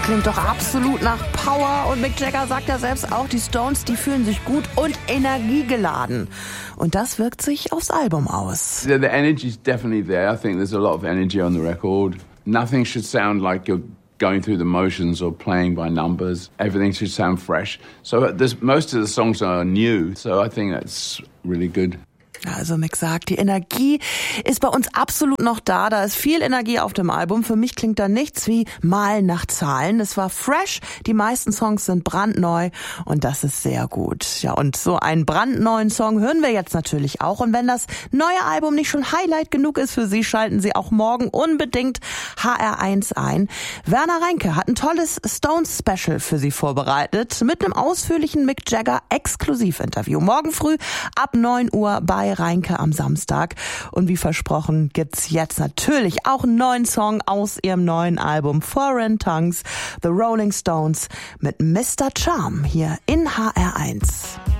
klingt doch absolut nach Power. Und Mick Jagger sagt ja selbst auch, die Stones, die fühlen sich gut und energiegeladen. Und das wirkt sich aufs Album aus. The energy is definitely there. I think there's a lot of energy on the record. Nothing should sound like you're going through the motions or playing by numbers. Everything should sound fresh. So most of the songs are new, so I think that's really good. Also Mick sagt, die Energie ist bei uns absolut noch da. Da ist viel Energie auf dem Album. Für mich klingt da nichts wie Malen nach Zahlen. Es war fresh. Die meisten Songs sind brandneu und das ist sehr gut. Ja, und so einen brandneuen Song hören wir jetzt natürlich auch. Und wenn das neue Album nicht schon Highlight genug ist für Sie, schalten Sie auch morgen unbedingt HR1 ein. Werner Reinke hat ein tolles Stones-Special für Sie vorbereitet mit einem ausführlichen Mick Jagger Exklusivinterview. Morgen früh ab 9 Uhr bei Reinke am Samstag. Und wie versprochen gibt's jetzt natürlich auch einen neuen Song aus ihrem neuen Album Foreign Tongues, The Rolling Stones mit Mr. Charm hier in HR1.